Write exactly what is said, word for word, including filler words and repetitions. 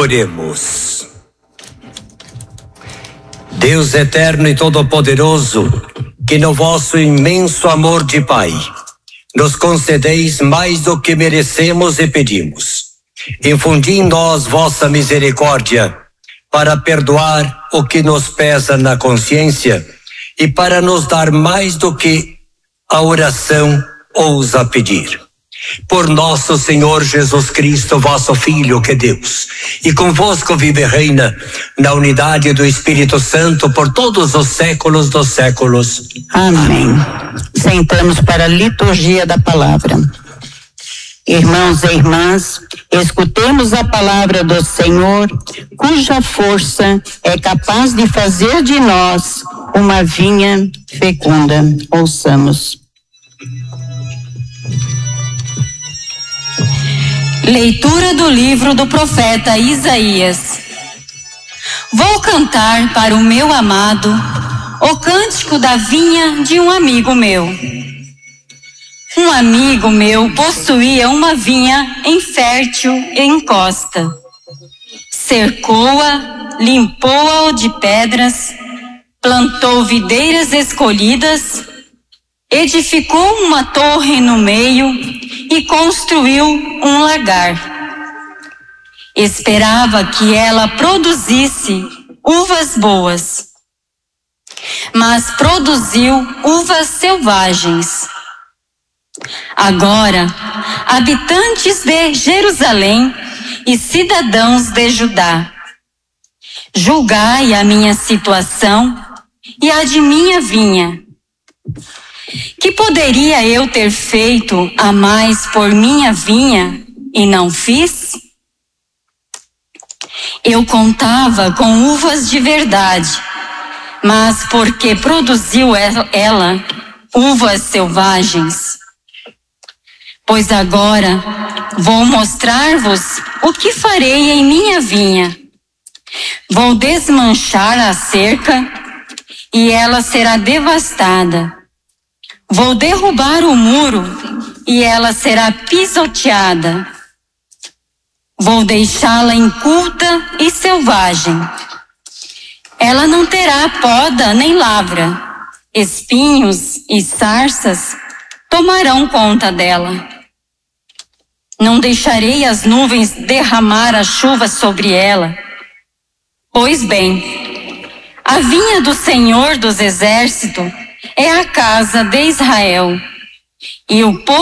Oremos. Deus eterno e todo-poderoso, que no vosso imenso amor de Pai nos concedeis mais do que merecemos e pedimos. Infundi em nós vossa misericórdia para perdoar o que nos pesa na consciência e para nos dar mais do que a oração ousa pedir. Por nosso Senhor Jesus Cristo, vosso Filho, que é Deus, e convosco vive e reina na unidade do Espírito Santo por todos os séculos dos séculos. Amém. Sentamos para a liturgia da palavra. Irmãos e irmãs, escutemos a palavra do Senhor, cuja força é capaz de fazer de nós uma vinha fecunda. Ouçamos. Leitura do livro do profeta Isaías. Vou cantar para o meu amado o cântico da vinha de um amigo meu. Um amigo meu possuía uma vinha infértil em costa. Cercou-a, limpou-a de pedras, plantou videiras escolhidas, edificou uma torre no meio e construiu um lagar. Esperava que ela produzisse uvas boas, mas produziu uvas selvagens. Agora, habitantes de Jerusalém e cidadãos de Judá, julgai a minha situação e a de minha vinha. Que poderia eu ter feito a mais por minha vinha e não fiz? Eu contava com uvas de verdade, mas porque produziu ela uvas selvagens. Pois agora vou mostrar-vos o que farei em minha vinha. Vou desmanchar a cerca e ela será devastada. Vou derrubar o muro e ela será pisoteada. Vou deixá-la inculta e selvagem. Ela não terá poda nem lavra. Espinhos e sarças tomarão conta dela. Não deixarei as nuvens derramar a chuva sobre ela. Pois bem, a vinha do Senhor dos Exércitos é a casa de Israel, e o povo